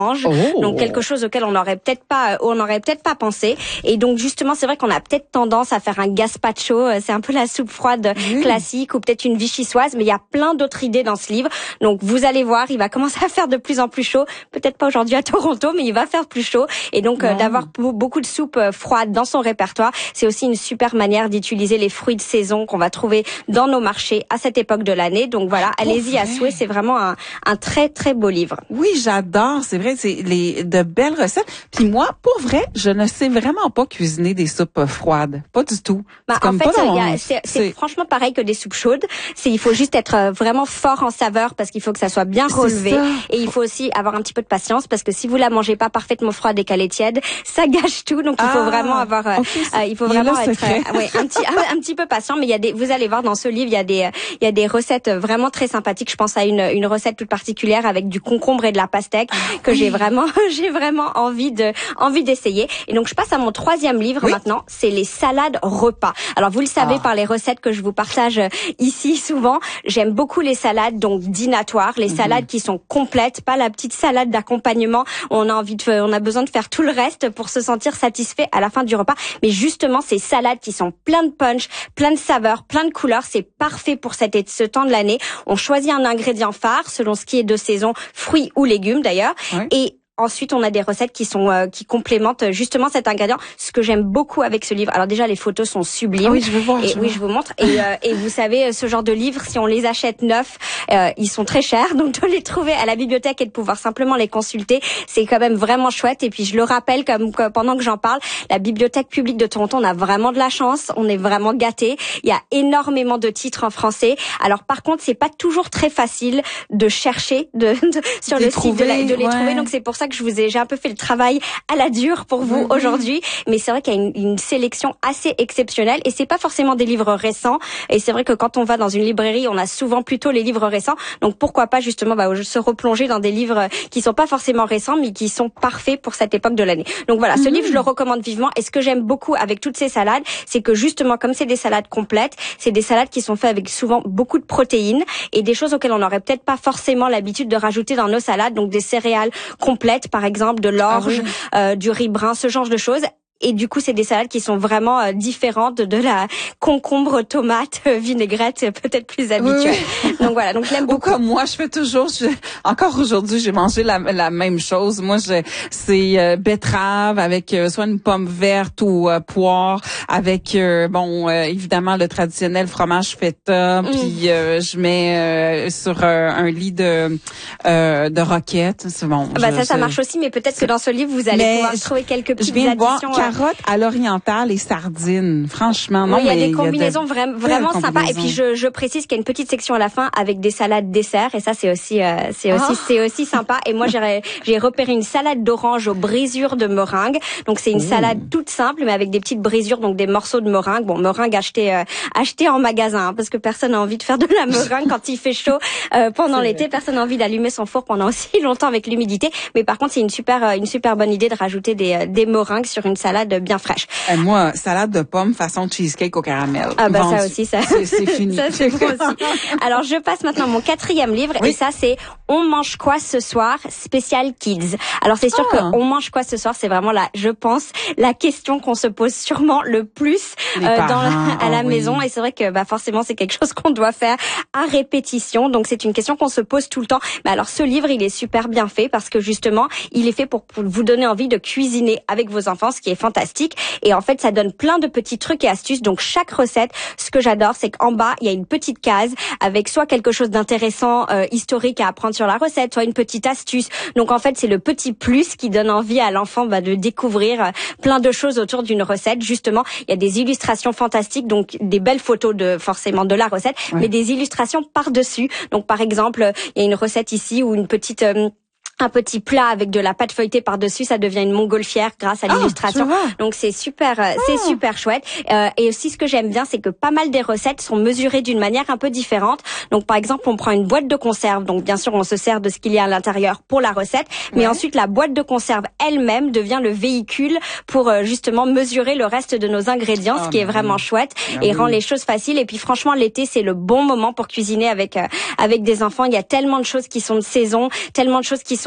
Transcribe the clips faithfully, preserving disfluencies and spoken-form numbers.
Oh. Donc quelque chose auquel on n'aurait peut-être pas, on n'aurait peut-être pas pensé. Et donc justement, c'est vrai qu'on a peut-être tendance à faire un gazpacho, c'est un peu la soupe froide mmh. classique, ou peut-être une vichysoise, mais il y a plein d'autres idées dans ce livre. Donc vous allez voir, il va commencer à faire de plus en plus chaud. Peut-être pas aujourd'hui à Toronto, mais il va faire plus chaud. Et donc euh, d'avoir beaucoup de soupes froides dans son répertoire, c'est aussi une super manière d'utiliser les fruits de saison qu'on va trouver dans nos marchés à cette époque de l'année. Donc voilà, oh, allez-y vrai. à souhait, c'est vraiment un, un très très beau livre. Oui, j'adore, c'est vrai. C'est les de belles recettes. Puis moi, pour vrai, je ne sais vraiment pas cuisiner des soupes froides, pas du tout. Bah, c'est en comme fait, pas y a, c'est, c'est, c'est franchement pareil que des soupes chaudes. C'est il faut juste être vraiment fort en saveur parce qu'il faut que ça soit bien relevé et il faut aussi avoir un petit peu de patience parce que si vous la mangez pas parfaitement froide et qu'elle est tiède, ça gâche tout. Donc il faut ah, vraiment avoir, okay, euh, il faut vraiment être, euh, ouais, un petit un, un petit peu patient. Mais il y a des, vous allez voir dans ce livre, il y a des il y a des recettes vraiment très sympathiques. Je pense à une une recette toute particulière avec du concombre et de la pastèque que j'ai vraiment j'ai vraiment envie de envie d'essayer. Et donc je passe à mon troisième livre oui. maintenant, c'est les salades repas. Alors vous le savez ah. par les recettes que je vous partage ici souvent, j'aime beaucoup les salades donc dînatoires, les mm-hmm. salades qui sont complètes, pas la petite salade d'accompagnement. On a envie de on a besoin de faire tout le reste pour se sentir satisfait à la fin du repas, mais justement ces salades qui sont plein de punch, plein de saveurs, plein de couleurs, c'est parfait pour cette ce temps de l'année. On choisit un ingrédient phare selon ce qui est de saison, fruits ou légumes d'ailleurs oui. et ensuite, on a des recettes qui sont euh, qui complémentent justement cet ingrédient. Ce que j'aime beaucoup avec ce livre. Alors déjà, les photos sont sublimes. Ah oui, je veux voir. Et je oui, veux. je vous montre. Et, euh, et vous savez, ce genre de livres, si on les achète neufs, euh, ils sont très chers. Donc de les trouver à la bibliothèque et de pouvoir simplement les consulter, c'est quand même vraiment chouette. Et puis je le rappelle, comme que pendant que j'en parle, la bibliothèque publique de Toronto, on a vraiment de la chance. On est vraiment gâtés. Il y a énormément de titres en français. Alors par contre, c'est pas toujours très facile de chercher de, de sur de le trouver, site de, la, de les ouais. trouver. Donc c'est pour ça que je vous ai, j'ai un peu fait le travail à la dure pour vous mmh. aujourd'hui, mais c'est vrai qu'il y a une, une sélection assez exceptionnelle et c'est pas forcément des livres récents. Et c'est vrai que quand on va dans une librairie, on a souvent plutôt les livres récents. Donc pourquoi pas justement bah, se replonger dans des livres qui sont pas forcément récents, mais qui sont parfaits pour cette époque de l'année. Donc voilà, mmh. ce livre je le recommande vivement. Et ce que j'aime beaucoup avec toutes ces salades, c'est que justement comme c'est des salades complètes, c'est des salades qui sont faites avec souvent beaucoup de protéines et des choses auxquelles on n'aurait peut-être pas forcément l'habitude de rajouter dans nos salades. Donc des céréales complètes par exemple, de l'orge, ah oui. euh, du riz brun, ce genre de choses. Et du coup, c'est des salades qui sont vraiment euh, différentes de la concombre, tomate, euh, vinaigrette, peut-être plus habituelle. Oui. Donc voilà, donc je l'aime beaucoup. Ou comme moi, je fais toujours, je, encore aujourd'hui, j'ai mangé la, la même chose. Moi, je, c'est euh, betterave avec euh, soit une pomme verte ou euh, poire, avec, euh, bon, euh, évidemment, le traditionnel fromage feta, mm. puis euh, je mets euh, sur euh, un lit de euh, de roquette. C'est bon. Bah je, ça, ça marche aussi, mais peut-être que dans ce livre, vous allez mais pouvoir trouver quelques petites additions. Voir, carottes à l'orientale et sardines. Franchement, non, oui, il y a mais des combinaisons de vraiment, vraiment sympas. Et puis, je, je précise qu'il y a une petite section à la fin avec des salades dessert. Et ça, c'est aussi, euh, c'est aussi, oh. c'est aussi sympa. Et moi, j'ai, j'ai repéré une salade d'orange aux brisures de meringue. Donc, c'est une Ouh. salade toute simple, mais avec des petites brisures, donc des morceaux de meringue. Bon, meringue achetée, euh, achetée en magasin, hein, parce que personne n'a envie de faire de la meringue quand il fait chaud euh, pendant c'est l'été. Vrai. Personne n'a envie d'allumer son four pendant aussi longtemps avec l'humidité. Mais par contre, c'est une super, une super bonne idée de rajouter des, des meringues sur une salade bien fraîche. Et moi, salade de pommes façon cheesecake au caramel. Ah bah Vendu. ça aussi, ça. C'est, c'est fini. Ça c'est bon aussi. Alors je passe maintenant à mon quatrième livre oui. et ça c'est On mange quoi ce soir spécial kids. Alors c'est sûr ah. que On mange quoi ce soir, c'est vraiment la, je pense, la question qu'on se pose sûrement le plus euh, dans la, à la oh, maison oui. et c'est vrai que bah forcément c'est quelque chose qu'on doit faire à répétition. Donc c'est une question qu'on se pose tout le temps. Mais alors ce livre il est super bien fait parce que justement il est fait pour, pour vous donner envie de cuisiner avec vos enfants, ce qui est fantastique. Et en fait, ça donne plein de petits trucs et astuces. Donc, chaque recette, ce que j'adore, c'est qu'en bas, il y a une petite case avec soit quelque chose d'intéressant, euh, historique à apprendre sur la recette, soit une petite astuce. Donc, en fait, c'est le petit plus qui donne envie à l'enfant bah, de découvrir euh, plein de choses autour d'une recette. Justement, il y a des illustrations fantastiques, donc des belles photos de forcément de la recette, ouais. mais des illustrations par-dessus. Donc, par exemple, il y a une recette ici où une petite... Euh, un petit plat avec de la pâte feuilletée par-dessus, ça devient une montgolfière grâce à ah, l'illustration. Donc c'est super, euh, ah. c'est super chouette. Euh, et aussi ce que j'aime bien, c'est que pas mal des recettes sont mesurées d'une manière un peu différente. Donc par exemple, on prend une boîte de conserve. Donc bien sûr, on se sert de ce qu'il y a à l'intérieur pour la recette, mais ouais. ensuite la boîte de conserve elle-même devient le véhicule pour euh, justement mesurer le reste de nos ingrédients, ah, ce qui est vraiment oui. chouette ah, et oui. rend les choses faciles. Et puis franchement, l'été c'est le bon moment pour cuisiner avec euh, avec des enfants. Il y a tellement de choses qui sont de saison, tellement de choses qui sont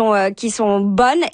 sont euh, qui sont bonnes